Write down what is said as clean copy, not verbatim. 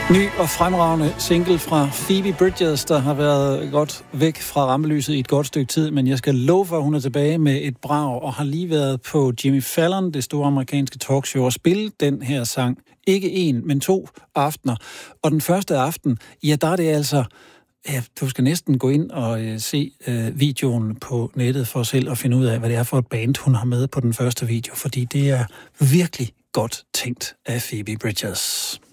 Ny og fremragende single fra Phoebe Bridgers, der har været godt væk fra rampelyset i et godt stykke tid, men jeg skal love for, at hun er tilbage med et brag, og har lige været på Jimmy Fallon, det store amerikanske talkshow, og spille den her sang. Ikke en, men 2 aftener. Og den første aften, ja, der er det altså... Ja, du skal næsten gå ind og se videoen på nettet for selv at finde ud af, hvad det er for et band, hun har med på den første video, fordi det er virkelig godt tænkt af Phoebe Bridgers.